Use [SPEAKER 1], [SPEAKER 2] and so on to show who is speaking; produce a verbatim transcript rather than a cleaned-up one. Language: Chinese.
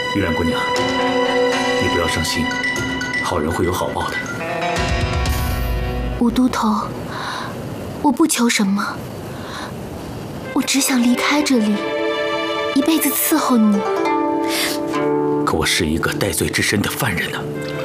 [SPEAKER 1] 玉兰姑娘，你不要伤心，好人会有好报的。
[SPEAKER 2] 武都头，我不求什么，我只想离开这里，一辈子伺候你。
[SPEAKER 1] 可我是一个戴罪之身的犯人呢、啊。